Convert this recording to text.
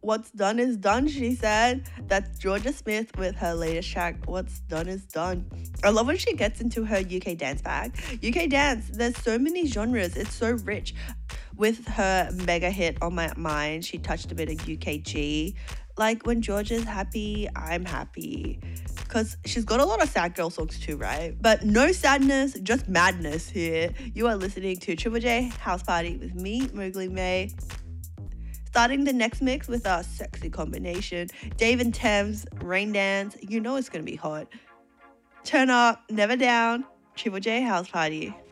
What's done is done, she said. That's Georgia Smith with her latest track, What's Done is Done. I love when she gets into her UK dance bag. UK dance, there's so many genres, it's so rich. With her mega hit On My Mind, she touched a bit of UKG. Like, when Georgia's happy, I'm happy. Because she's got a lot of sad girl songs too, right? But no sadness, just madness here. You are listening to Triple J House Party with me, Mowgli May. Starting the next mix with our sexy combination, Dave and Thames, Rain Dance. You know it's going to be hot. Turn up, never down, Triple J House Party.